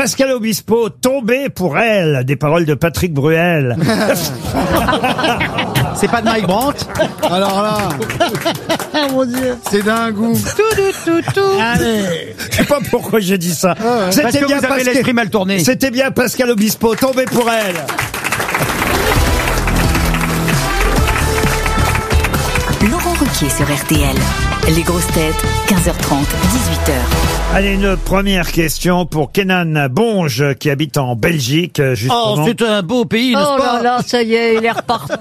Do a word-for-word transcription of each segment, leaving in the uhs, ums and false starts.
Pascal Obispo, tombé pour elle, des paroles de Patrick Bruel. C'est pas de Mike Brandt? Alors là, Mon Dieu. c'est d'un goût. Tout, tout, tout. Allez. Je sais pas pourquoi j'ai dit ça. Parce que vous avez l'esprit mal tourné. C'était bien Pascal Obispo, tombé pour elle. Laurent Ruquier sur R T L. Les grosses têtes, quinze heures trente, dix-huit heures. Allez, une première question pour Kenan Bonge, qui habite en Belgique, justement. Oh, c'est un beau pays, n'est-ce Oh pas? là là, ça y est, il est reparti.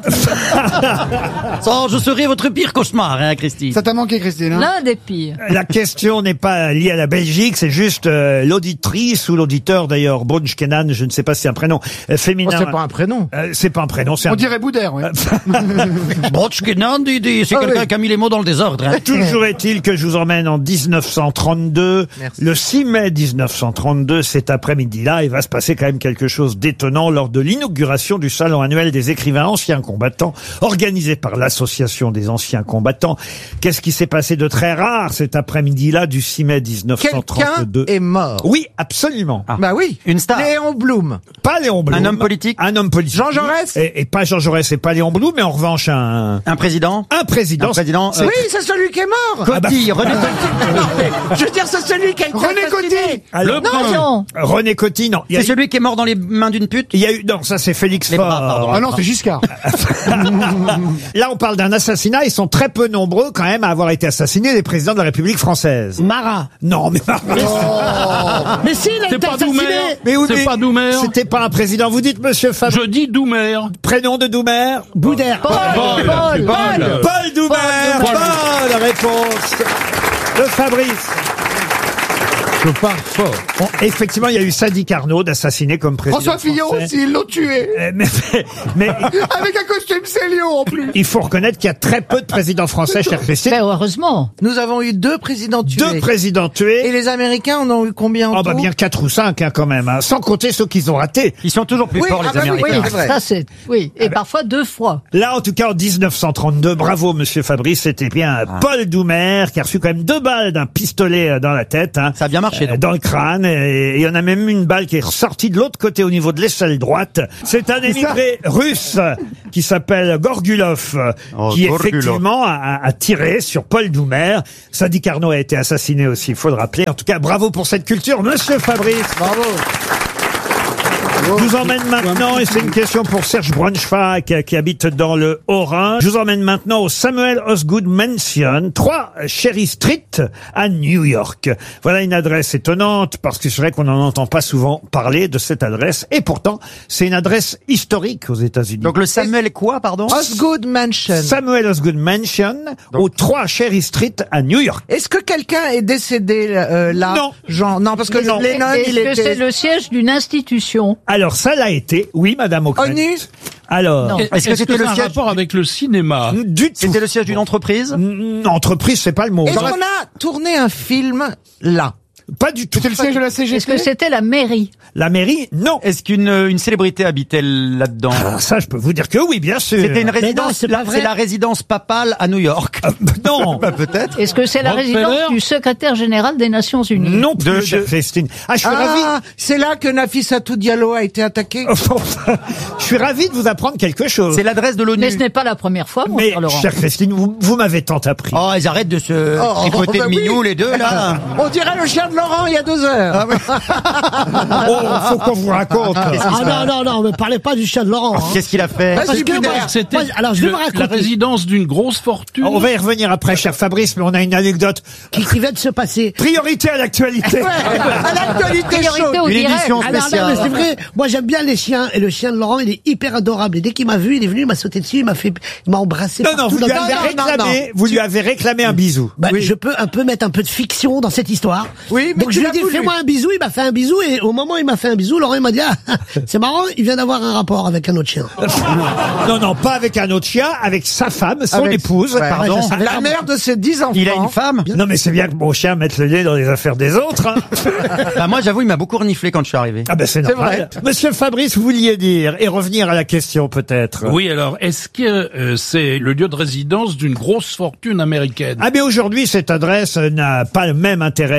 Oh, je serai votre pire cauchemar, hein, Christine. Ça t'a manqué, Christine, hein? L'un des pires. La question n'est pas liée à la Belgique, c'est juste euh, l'auditrice ou l'auditeur, d'ailleurs, Bonge Kenan, je ne sais pas si c'est un prénom euh, féminin. Oh, c'est pas un prénom. Euh, c'est pas un prénom, c'est On un... dirait Boudère, oui. Botchkenan, dis, dis, c'est Ah, quelqu'un oui. qui a mis les mots dans le désordre. Hein. Toujours est-il que je vous emmène en dix-neuf cent trente-deux. Merci. Le six mai dix-neuf cent trente-deux, cet après-midi-là, il va se passer quand même quelque chose d'étonnant lors de l'inauguration du Salon annuel des écrivains anciens combattants, organisé par l'Association des anciens combattants. Qu'est-ce qui s'est passé de très rare cet après-midi-là du six mai dix-neuf cent trente-deux? Quelqu'un est mort. Oui, absolument. Ah. Bah oui. Une star. Léon Blum. Pas Léon Blum. Un homme politique. Un homme politique. Jean Jaurès. Et, et pas Jean Jaurès et pas Léon Blum, mais en revanche un, Un président. un président. Un président. Oui, c'est celui qui est mort. Coty, René Coty. Non, mais je veux dire, c'est celui qui a été René assassiné. Coty. Alors, Non, non. René Coty, non. Il y a C'est celui qui est mort dans les mains d'une pute. Il y a eu, non, ça c'est Félix Les Faure. bras, pardon. Ah non, c'est Giscard. Là, on parle d'un assassinat. Ils sont très peu nombreux quand même à avoir été assassinés, les présidents de la République française. Marat. Non, mais Mais si, il a C'est été pas assassiné. Doumer. mais oui, C'est mais pas Doumer. C'était pas un président. Vous dites, Monsieur Fabre. Je dis Doumer. Prénom de Doumer. Boudère. Paul, Paul, Paul, Paul. Paul Doumer. Paul. Bonne réponse de Fabrice. Je pars fort. Bon, effectivement, il y a eu Sadi Carnot d'assassiné comme président François Fillon français. aussi, ils l'ont tué. Euh, Mais, mais, Avec un costume Célion en plus. il faut reconnaître qu'il y a très peu de présidents français, chère Christine. Ben, heureusement. Nous avons eu deux présidents tués. Deux présidents tués. Et les Américains en ont eu combien en Oh bah tout? bien quatre ou cinq hein, quand même, hein, sans compter ceux qu'ils ont ratés. Ils sont toujours plus Oui, forts, ah les bah oui, Américains. oui, c'est vrai. Ça, c'est, oui. Et parfois deux fois. Là, en tout cas, en dix-neuf cent trente-deux, bravo Monsieur Fabrice, c'était bien Paul Doumer qui a reçu quand même deux balles d'un pistolet euh, dans la tête, hein, Ça a bien marché, euh, donc. dans le crâne, et il y en a même une balle qui est ressortie de l'autre côté au niveau de l'aisselle droite. C'est un émigré russe qui s'appelle Gorgulov, Oh, qui Gorgulov. effectivement a, a tiré sur Paul Doumer. Sadi Carnot a été assassiné aussi, il faut le rappeler. En tout cas, bravo pour cette culture, Monsieur Fabrice. Bravo. Je vous emmène maintenant, et c'est une question pour Serge Braunschweig qui, qui habite dans le Haut-Rhin. Je vous emmène maintenant au Samuel Osgood Mansion, trois Cherry Street à New York. Voilà une adresse étonnante parce que c'est vrai qu'on n'en entend pas souvent parler de cette adresse. Et pourtant, c'est une adresse historique aux États-Unis. Donc le Samuel quoi, pardon? Osgood Mansion. Samuel Osgood Mansion au trois Cherry Street à New York. Est-ce que quelqu'un est décédé euh, là? Non. Genre, non, parce que Non. Lennon, Est-ce il que c'est était... le siège d'une institution? Alors ça l'a été, oui, Madame O'Krent. ONU? Alors, Non. Est-ce que c'était le un siège? rapport avec le cinéma? du tout. C'était le siège d'une entreprise? Mm, Entreprise, c'est pas le mot. Est-ce qu'on a tourné un film là? Pas du tout. C'était le siège de la C G Est-ce T. que c'était la mairie? La mairie, non. Est-ce qu'une une célébrité habitait là-dedans? Alors ça, je peux vous dire que oui, bien sûr. C'était une non, résidence, c'est pas la- vrai. c'est la résidence papale à New York. Ah, non. Bah, peut-être. Est-ce que c'est la Rockefeller? résidence du secrétaire général des Nations Unies? Non plus, De- chère de- Christine. Ah, je suis ravi. Ah, c'est là que Nafissatou Diallo a été attaqué. Je suis ravi de vous apprendre quelque chose. C'est l'adresse de l'ONU. Mais ce n'est pas la première fois, mon Mais, cher Laurent. chère Christine, vous, vous m'avez tant appris. Oh, ils arrêtent de se Oh, tripoter bah de oui. mignons, les deux, là. On dirait le chien de Laurent il y a deux heures. Oh, faut qu'on vous raconte. Ah non, non, non, ne parlez pas du chien de Laurent. hein. Qu'est-ce qu'il a fait? Ah, Parce si, que Boudère. moi, C'était moi, alors je vais le- vous raconter. la résidence d'une grosse fortune. On va y revenir après, cher Fabrice, mais on a une anecdote. Qui, qui vient de se passer. Priorité à l'actualité. À l'actualité Priorité chaude. au Une direct. édition Ah non, non, spéciale. mais c'est vrai. Moi, j'aime bien les chiens. Et le chien de Laurent, il est hyper adorable. Et dès qu'il m'a vu, il est venu, il m'a sauté dessus, il m'a fait, il m'a embrassé. Non, non, partout vous lui dans- avez non, non, réclamé, non. vous lui avez réclamé un bisou. Bah, je peux un peu mettre un peu de fiction dans cette histoire. Oui, mais Donc tu je lui ai l'as dit, voulu. fais-moi un bisou. Il m'a fait un bisou et au moment où il m'a fait un bisou, Laurent il m'a dit, ah, c'est marrant, il vient d'avoir un rapport avec un autre chien. Non, non, pas avec un autre chien, avec sa femme, son Avec- épouse. Ouais. Pardon. Ouais, je savais. La mère de ses dix enfants. Il a une femme? Non, mais c'est bien que mon chien mette le nez dans les affaires des autres. hein. Bah, moi, j'avoue, il m'a beaucoup reniflé quand je suis arrivé. Ah ben c'est normal. Monsieur Fabrice, vous vouliez dire, et revenir à la question peut-être. Oui, alors, est-ce que euh, c'est le lieu de résidence d'une grosse fortune américaine? Ah mais aujourd'hui, cette adresse n'a pas le même intérêt, évidemment,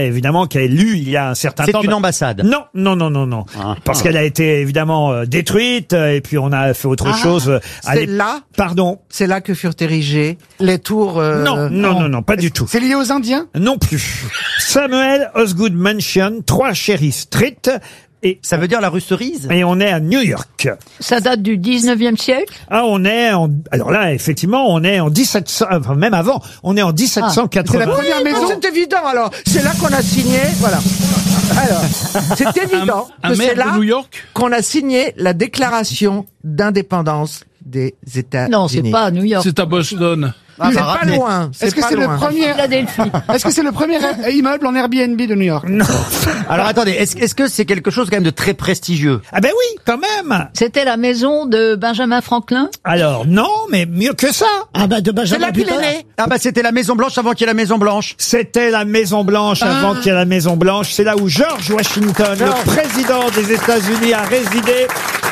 qui a lu il y a un certain C'est temps. une ambassade. Non, non, non, non, non. Ah. Parce qu'elle a été évidemment euh, détruite euh, et puis on a fait autre Ah, chose. euh, à c'est l'ép- là Pardon. C'est là que furent érigées les tours... euh, Non, non, non, non, pas du tout. C'est lié aux Indiens? Non plus. Samuel Osgood Mansion, trois Cherry Street. Et, Ça veut dire la rue cerise? et on est à New York. Ça date du dix-neuvième siècle. Ah, on est en, alors là, effectivement, on est en dix-sept cents, enfin, même avant, on est en dix-sept cent quatre-vingts. C'est la première Ah, maison. c'est évident, alors. C'est là qu'on a signé, voilà. Alors, c'est évident Un que maire c'est là de New York? qu'on a signé la déclaration d'indépendance des États-Unis. Non, c'est pas à New York. C'est à Boston. C'est bah, pas ramenez. loin. Est-ce que pas c'est le loin. premier, Philadelphie. est-ce que c'est le premier immeuble en Airbnb de New York? Non. Alors attendez, est-ce est-ce que c'est quelque chose quand même de très prestigieux? Ah ben oui, quand même. C'était la maison de Benjamin Franklin. Alors non, mais mieux que ça. Ah bah de C'est Benjamin là qu'il est Button. né. Ah bah c'était la Maison Blanche avant qu'il y ait la Maison Blanche. C'était la Maison Blanche avant qu'il y ait la Maison Blanche. C'est là où George Washington, le président des États-Unis, a résidé.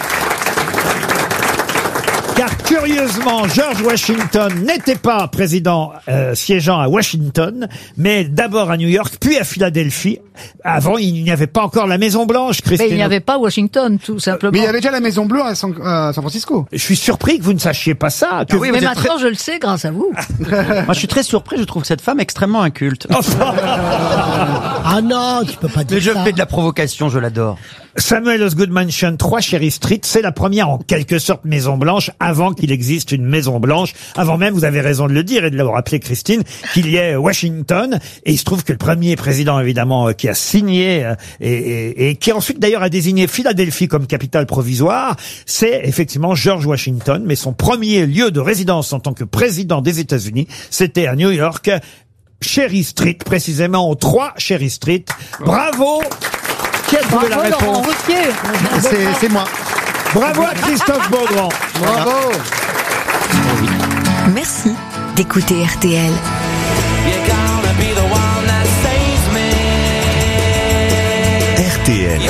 Car curieusement, George Washington n'était pas président euh, siégeant à Washington, mais d'abord à New York, puis à Philadelphie. Avant, il n'y avait pas encore la Maison Blanche, Mais Christine. il n'y avait pas Washington, tout simplement. Mais il y avait déjà la Maison Bleue à San, à San Francisco. Je suis surpris que vous ne sachiez pas ça. Que Ah oui, vous- Mais vous êtes maintenant, je le sais grâce à vous. Moi je suis très surpris, je trouve cette femme extrêmement inculte. Ah non, tu peux pas dire Mais je ça. fais de la provocation, je l'adore. Samuel Osgood Mansion, trois Cherry Street, c'est la première en quelque sorte Maison Blanche avant qu'il existe une Maison Blanche. Avant même, vous avez raison de le dire et de l'avoir rappelé, Christine, qu'il y ait Washington. Et il se trouve que le premier président, évidemment, euh, qui a signé euh, et, et, et qui ensuite d'ailleurs a désigné Philadelphie comme capitale provisoire, c'est effectivement George Washington. Mais son premier lieu de résidence en tant que président des États-Unis, c'était à New York, Cherry Street, précisément au trois Cherry Street. Bravo! Qui a trouvé la Bravo, Laurent réponse? Ruquier. C'est c'est moi. Bravo à Christophe Beaugrand. Bravo. Merci d'écouter R T L. R T L.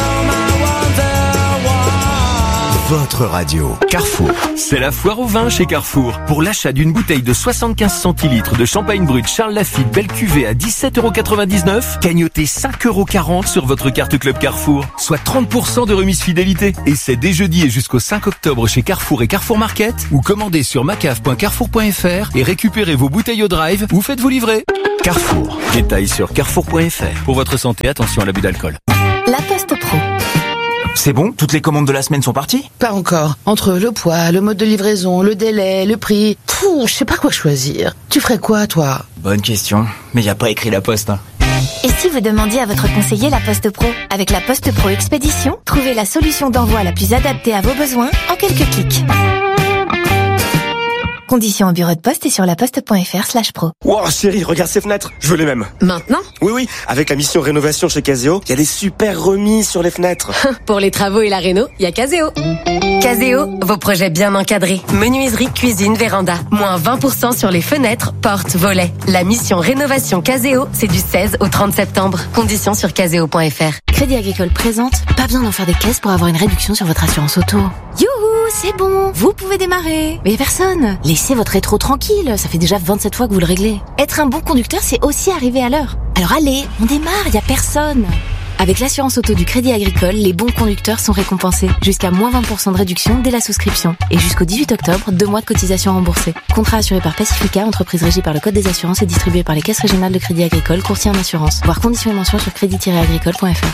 Votre radio. Carrefour. C'est la foire au vin chez Carrefour. Pour l'achat d'une bouteille de soixante-quinze centilitres de champagne brut Charles Lafite belle cuvée à dix-sept euros quatre-vingt-dix-neuf, cagnotez cinq euros quarante sur votre carte Club Carrefour, soit trente pour cent de remise fidélité. Et c'est dès jeudi et jusqu'au cinq octobre chez Carrefour et Carrefour Market, ou commandez sur macaf point carrefour point fr et récupérez vos bouteilles au drive ou faites-vous livrer. Carrefour. Détails sur carrefour point fr. Pour votre santé, attention à l'abus d'alcool. La Poste Pro. C'est bon? Toutes les commandes de la semaine sont parties? Pas encore. Entre le poids, le mode de livraison, le délai, le prix... Pouh, je sais pas quoi choisir. Tu ferais quoi, toi? Bonne question. Mais y a pas écrit la poste, hein. Et si vous demandiez à votre conseiller La Poste Pro? Avec La Poste Pro Expédition, trouvez la solution d'envoi la plus adaptée à vos besoins en quelques clics. Conditions au bureau de poste et sur laposte point fr slash pro. Wow, chérie, regarde ces fenêtres. Je veux les mêmes. Maintenant? Oui, oui. Avec la mission rénovation chez Caseo, il y a des super remises sur les fenêtres. Pour les travaux et la réno, il y a Caseo. Caseo, vos projets bien encadrés. Menuiserie, cuisine, véranda. Moins vingt pour cent sur les fenêtres, portes, volets. La mission rénovation Caseo, c'est du seize au trente septembre. Conditions sur caseo point fr. Crédit Agricole présente, pas besoin d'en faire des caisses pour avoir une réduction sur votre assurance auto. Youhou, c'est bon, vous pouvez démarrer. Mais y a personne. Laissez votre rétro tranquille, ça fait déjà vingt-sept fois que vous le réglez. Être un bon conducteur, c'est aussi arriver à l'heure. Alors allez, on démarre, y a personne. Avec l'assurance auto du Crédit Agricole, les bons conducteurs sont récompensés. Jusqu'à moins vingt pour cent de réduction dès la souscription. Et jusqu'au dix-huit octobre, deux mois de cotisation remboursée. Contrat assuré par Pacifica, entreprise régie par le Code des assurances et distribué par les caisses régionales de Crédit Agricole, courtier en assurance. Voir conditions et mentions sur crédit tiret agricole point fr.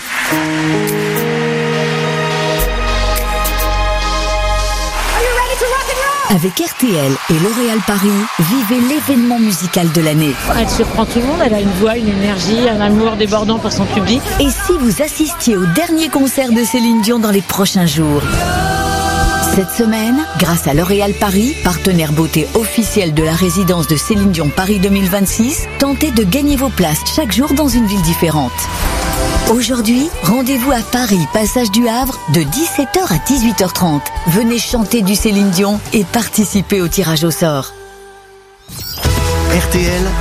Avec R T L et L'Oréal Paris, vivez l'événement musical de l'année. Elle surprend tout le monde, elle a une voix, une énergie, un amour débordant pour son public. Et si vous assistiez au dernier concert de Céline Dion dans les prochains jours? Cette semaine, grâce à L'Oréal Paris, partenaire beauté officiel de la résidence de Céline Dion Paris deux mille vingt-six, tentez de gagner vos places chaque jour dans une ville différente. Aujourd'hui, rendez-vous à Paris, passage du Havre, de dix-sept heures à dix-huit heures trente. Venez chanter du Céline Dion et participer au tirage au sort. R T L,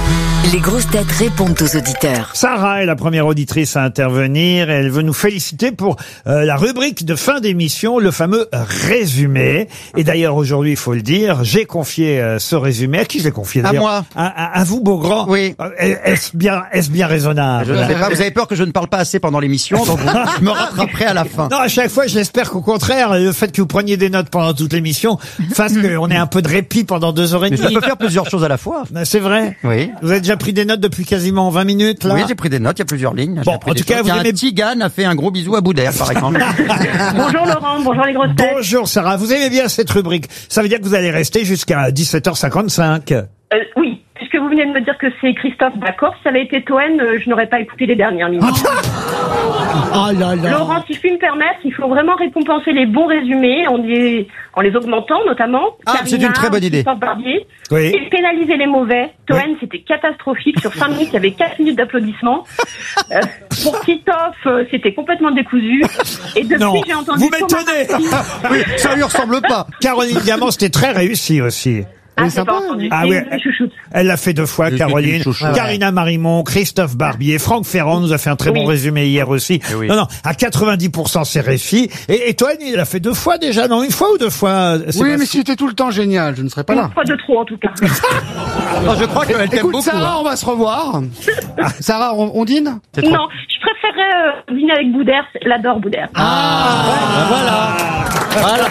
Les grosses têtes répondent aux auditeurs. Sarah est la première auditrice à intervenir. Elle veut nous féliciter pour euh, la rubrique de fin d'émission, le fameux résumé. Et d'ailleurs, aujourd'hui, il faut le dire, j'ai confié euh, ce résumé. À qui je l'ai confié À d'ailleurs moi. À, à, à vous, Beaugrand. Oui. Euh, Est-ce bien, est-ce bien raisonnable? Je ne sais pas, vous avez peur que je ne parle pas assez pendant l'émission, donc je me rattraperai à la fin. Non, à chaque fois, j'espère qu'au contraire, le fait que vous preniez des notes pendant toute l'émission fasse qu'on ait un peu de répit pendant deux heures et Mais demie. ça peut faire plusieurs choses à la fois. C'est vrai. Oui. Vous avez déjà pris des notes depuis quasiment vingt minutes, là? Oui, j'ai pris des notes, il y a plusieurs lignes. Bon, J'ai pris en des tout cas, notes. vous Il y a aimez- un petit Gann a fait un gros bisou à Boudère, par exemple. Bonjour Laurent, bonjour les grosses têtes. Bonjour Sarah, vous aimez bien cette rubrique. Ça veut dire que vous allez rester jusqu'à dix-sept heures cinquante-cinq. Euh, oui, puisque vous venez de me dire que c'est Christophe, d'accord. Si ça avait été Toen, euh, je n'aurais pas écouté les dernières minutes. Oh là là. Laurent, si je puis me permettre, il faut vraiment récompenser les bons résumés en les, en les augmentant, notamment. Ah, c'est une très bonne idée. Christophe Barbier. Oui. Et pénaliser les mauvais. Toen, c'était catastrophique. Sur cinq minutes, il y avait quatre minutes d'applaudissements. Euh, pour Christophe, euh, c'était complètement décousu. Et depuis, Non, j'ai entendu vous Thomas m'étonnez. Marty. Oui, ça lui ressemble pas. Caroline Diamant, c'était très réussi aussi. Ah, c'est pas entendu. Ah C'est oui, une chouchoute. elle l'a fait deux fois, Je suis Caroline. une chouchoute. Carina Marimon, Christophe Barbier, Franck Ferrand nous a fait un très bon Oui. résumé hier aussi. Eh oui. Non, non, à quatre-vingt-dix pour cent c'est réussi. Et, et toi, il l'a fait deux fois déjà, non, une fois ou deux fois? Oui, Sébastien mais si c'était tout le temps génial, je ne serais pas là. Pas de trop, en tout cas. Non, je crois qu'elle t'aime Écoute, beaucoup. Sarah, hein. on va se revoir. Sarah, on, on dîne? C'est trop- Non, je préférerais euh, dîner avec Boudère. Elle adore Boudère. Ah, voilà. Voilà.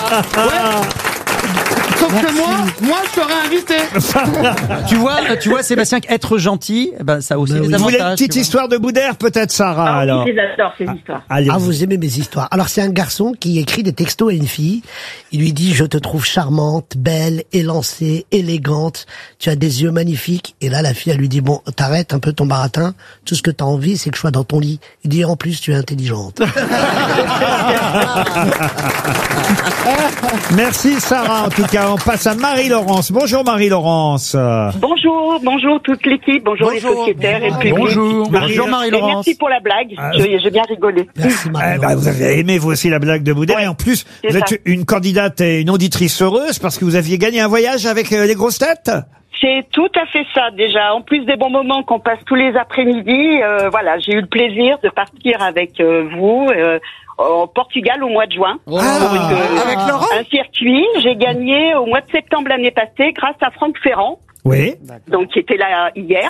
Sauf que moi, moi, je serais invité. Tu vois, tu vois, Sébastien, être gentil, eh ben, ça a aussi Ben des oui. Vous voulez une avantages. petite tu vois. histoire de Boudère, peut-être, Sarah, Ah, alors? oui, je les adore, ces histoires. Allez. Ah, vous aimez mes histoires. Alors, c'est un garçon qui écrit des textos à une fille. Il lui dit, je te trouve charmante, belle, élancée, élégante. Tu as des yeux magnifiques. Et là, la fille, elle lui dit, bon, t'arrêtes un peu ton baratin. Tout ce que t'as envie, c'est que je sois dans ton lit. Il dit, en plus, tu es intelligente. Merci Sarah, en tout cas. On passe à Marie-Laurence. Bonjour Marie-Laurence. Bonjour, bonjour toute l'équipe, bonjour, les Bonjour. sociétaires et le public. Bonjour. Bonjour Et Marie-Laurence. merci pour la blague, Ah, j'ai j'ai bien rigolé. Merci, Eh Marie. ben, vous avez aimé vous aussi la blague de Boudère et en plus c'est vous êtes ça. une candidate et une auditrice heureuse parce que vous aviez gagné un voyage avec euh, les grosses têtes. C'est tout à fait ça déjà. En plus des bons moments qu'on passe tous les après-midi, euh, voilà, j'ai eu le plaisir de partir avec euh, vous euh, au Portugal au mois de juin. Ah, avec Laurent Un circuit, j'ai gagné au mois de septembre l'année passée grâce à Franck Ferrand. Oui. Donc qui était là hier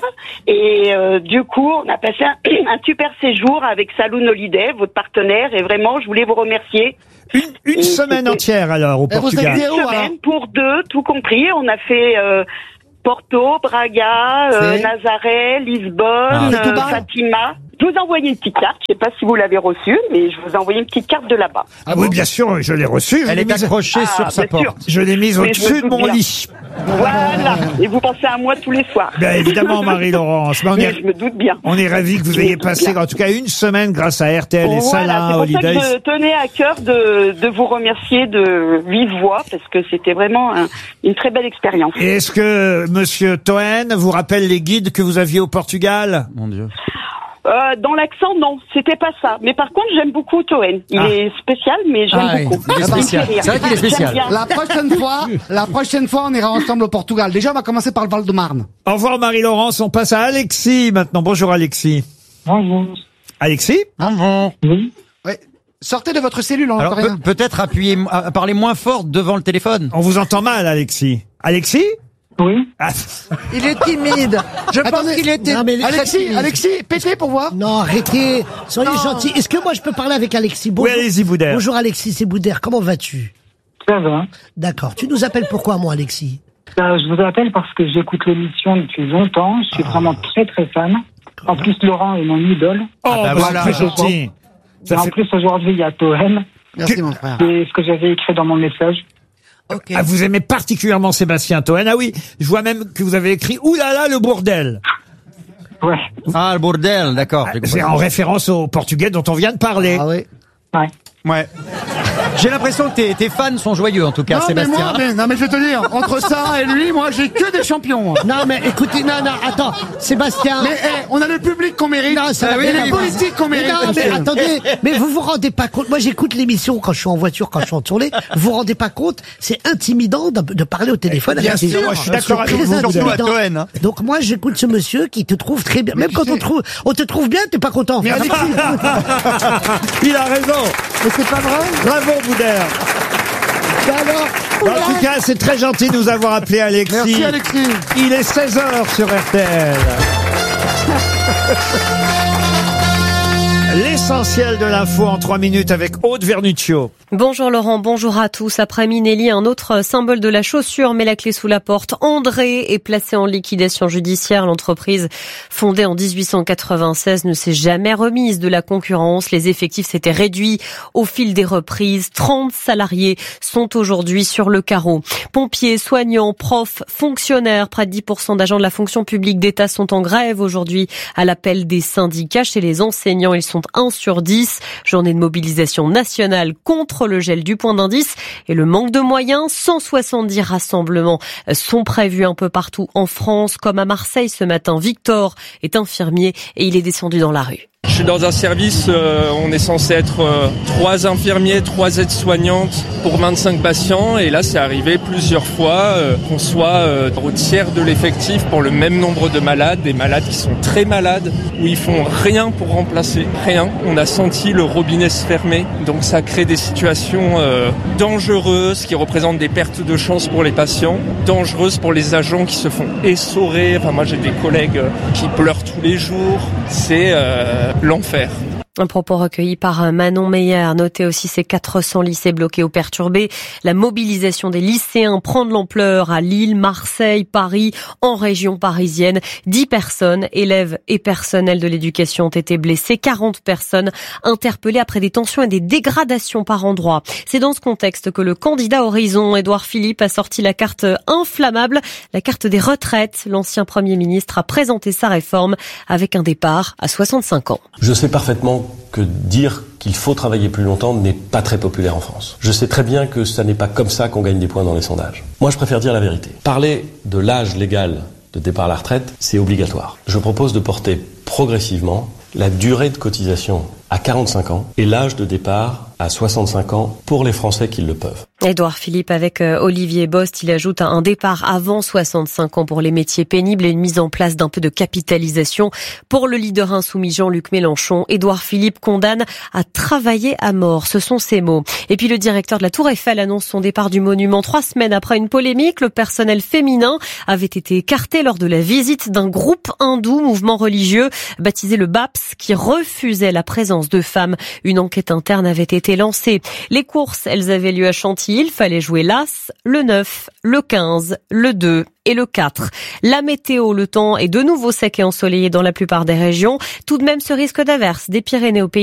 et euh, du coup on a passé un, un super séjour avec Saloon Holiday, votre partenaire, et vraiment je voulais vous remercier. Une, une Et semaine c'était- entière alors au Et vous Portugal. êtes Une où, alors semaine pour deux, tout compris. On a fait euh, Porto, Braga, euh, C'est Nazaré, Lisbonne, Ah. C'est tout euh, bas. Fatima. Je vous ai envoyé une petite carte, je sais pas si vous l'avez reçue, mais je vous ai envoyé une petite carte de là-bas. Ah oui, bien sûr, je l'ai reçue. Je Elle l'ai est mise, accrochée Ah, sur sa bien sûr. porte. je l'ai mise Mais je me au-dessus de doute mon bien. lit. Voilà. Et vous pensez à moi tous les soirs. Bien évidemment, Marie-Laurence. Mais on Mais est, je me doute bien. on est ravis que vous Je me ayez doute passé, bien. en tout cas, une semaine grâce à R T L et Voilà, Salin c'est pour ça que Holidays. je tenais à cœur de, de vous remercier de vive voix, parce que c'était vraiment un- une très belle expérience. Et est-ce que Monsieur Toen vous rappelle les guides que vous aviez au Portugal? Mon Dieu. Euh, dans l'accent, non, c'était pas ça. Mais par contre, j'aime beaucoup Toen. Il Ah. est spécial, mais j'aime Ah oui, beaucoup. il est me spécial. fait rire. C'est vrai qu'il est spécial. J'aime bien. La prochaine fois, la prochaine fois, on ira ensemble au Portugal. Déjà, on va commencer par le Val-de-Marne. Au revoir Marie-Laurence. On passe à Alexis maintenant. Bonjour Alexis. Bonjour. Alexis? Ah bon. Ouais. Sortez de votre cellule, on Alors n'entend rien. peut- peut-être appuyer, à- parler moins fort devant le téléphone. On vous entend mal, Alexis. Alexis? Oui. Ah, Il est timide. Je pense Attendez. qu'il était... Non, mais très Alexis, timide. Alexis, pétez pour voir. Non, arrêtez. Soyez Non. gentil. Est-ce que moi je peux parler avec Alexis? Bonjour. Oui, allez-y, Boudère. Bonjour Alexis, c'est Boudère. Comment vas-tu? Ça va. D'accord. Tu nous appelles pourquoi, moi, Alexis? Euh, je vous appelle parce que j'écoute l'émission depuis longtemps. Je suis vraiment très très fan. En plus, Laurent est mon idole. Oh, bah bah, voilà. c'est très gentil. Et Ça en fait- plus, aujourd'hui, il y a Toen. Merci, mon frère. C'est ce que j'avais écrit dans mon message. Ah, vous aimez particulièrement Sébastien Toen. Ah oui, je vois même que vous avez écrit « Ouh là là, le bordel Ouais. Ah, le bordel, d'accord. j'ai ». compris. C'est en référence au portugais dont on vient de parler. Ah oui. Ouais. Ouais. J'ai l'impression que tes, tes fans sont joyeux, en tout cas, non, mais Sébastien. moi, mais, non, mais je vais te dire, entre ça et lui, moi, j'ai que des champions. Non, mais écoutez, non, non, attends, Sébastien. Mais hey, on a le public qu'on mérite, non, ça et oui, la politique qu'on mérite. Non, mais attendez, mais vous vous rendez pas compte. Moi, j'écoute l'émission quand je suis en voiture, quand je suis en tournée. Vous vous rendez pas compte, c'est intimidant de, de parler au téléphone Bien avec sûr, des gens. moi, je suis d'accord avec Très vous, intimidant. surtout à Toen, hein. Donc moi, j'écoute ce monsieur qui te trouve très bien. Mais Même tu quand sais- on trouve, on te trouve bien, t'es pas content. Mais Alexis, Il a raison. mais c'est pas vrai. Bravo, Boudère. Alors, En tout cas, c'est très gentil de nous avoir appelé Alexis. Merci Alexis. Il est seize heures sur R T L. L'essentiel de l'info en trois minutes avec Aude Vernuccio. Bonjour Laurent, bonjour à tous. Après Minelli, un autre symbole de la chaussure met la clé sous la porte. André est placé en liquidation judiciaire. L'entreprise, fondée en dix-huit cent quatre-vingt-seize, ne s'est jamais remise de la concurrence. Les effectifs s'étaient réduits au fil des reprises. trente salariés sont aujourd'hui sur le carreau. Pompiers, soignants, profs, fonctionnaires, près de dix pour cent d'agents de la fonction publique d'État sont en grève aujourd'hui à l'appel des syndicats. Chez les enseignants, ils sont un sur dix. Journée de mobilisation nationale contre le gel du point d'indice et le manque de moyens. cent soixante-dix rassemblements sont prévus un peu partout en France, comme à Marseille ce matin. Victor est infirmier et il est descendu dans la rue. Je suis dans un service, euh, on est censé être euh, trois infirmiers, trois aides-soignantes pour vingt-cinq patients. Et là, c'est arrivé plusieurs fois euh, qu'on soit euh, au tiers de l'effectif pour le même nombre de malades. Des malades qui sont très malades, où ils font rien pour remplacer, rien. On a senti le robinet se fermer. Donc ça crée des situations euh, dangereuses qui représentent des pertes de chance pour les patients, dangereuses pour les agents qui se font essorer. Enfin, moi, j'ai des collègues euh, qui pleurent tous les jours. C'est... Euh, l'enfer. Un propos recueilli par Manon Meyer. Notez aussi ces quatre cents lycées bloqués ou perturbés. La mobilisation des lycéens prend de l'ampleur à Lille, Marseille, Paris, en région parisienne. dix personnes, élèves et personnels de l'éducation, ont été blessés. quarante personnes interpellées après des tensions et des dégradations par endroits. C'est dans ce contexte que le candidat Horizon, Édouard Philippe, a sorti la carte inflammable, la carte des retraites. L'ancien Premier ministre a présenté sa réforme avec un départ à soixante-cinq ans. Je sais parfaitement que dire qu'il faut travailler plus longtemps n'est pas très populaire en France. Je sais très bien que ça n'est pas comme ça qu'on gagne des points dans les sondages. Moi, je préfère dire la vérité. Parler de l'âge légal de départ à la retraite, c'est obligatoire. Je propose de porter progressivement la durée de cotisation à quarante-cinq ans et l'âge de départ à soixante-cinq ans pour les Français qui le peuvent. Édouard Philippe avec euh, Olivier Bost, il ajoute un départ avant soixante-cinq ans pour les métiers pénibles et une mise en place d'un peu de capitalisation. Pour le leader insoumis Jean-Luc Mélenchon, Édouard Philippe condamne à travailler à mort. Ce sont ses mots. Et puis le directeur de la Tour Eiffel annonce son départ du monument trois semaines après une polémique. Le personnel féminin avait été écarté lors de la visite d'un groupe hindou, mouvement religieux, baptisé le B A P S, qui refusait la présence de femmes. Une enquête interne avait été lancée. Les courses, elles avaient lieu à Chantilly. Il fallait jouer l'As, le neuf, le quinze, le deux et le quatre. La météo, le temps est de nouveau sec et ensoleillé dans la plupart des régions. Tout de même ce risque d'averse des Pyrénées au pays